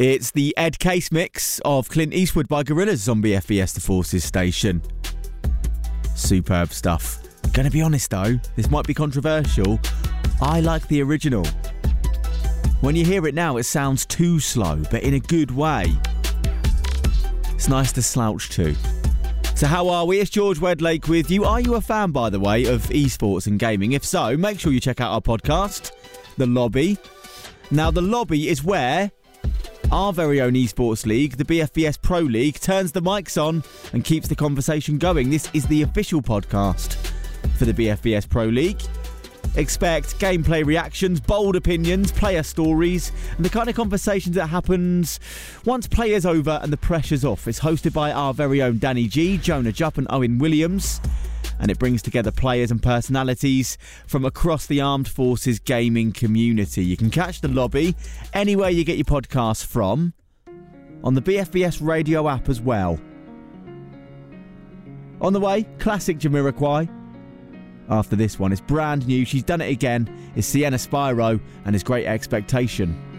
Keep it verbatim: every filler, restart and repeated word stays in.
It's the Ed Case mix of Clint Eastwood by Gorillaz on B F B S The Forces station. Superb stuff. Gonna be honest though, this might be controversial. I like the original. When you hear it now, it sounds too slow, but in a good way. It's nice to slouch to. So how are we? It's George Wedlake with you. Are you a fan, by the way, of esports and gaming? If so, make sure you check out our podcast, The Lobby. Now, The Lobby is where our very own esports league, the B F B S Pro League, turns the mics on and keeps the conversation going. This is the official podcast for the B F B S Pro League. Expect gameplay reactions, bold opinions, player stories, and the kind of conversations that happens once player's over and the pressure's off. It's hosted by our very own Danny G, Jonah Jupp and Owen Williams, and it brings together players and personalities from across the Armed Forces gaming community. You can catch The Lobby anywhere you get your podcasts from, on the B F B S radio app as well. On the way, classic Jamiroquai. After this one, it's brand new, she's done it again, it's Sienna Spyro and it's Great Expectation.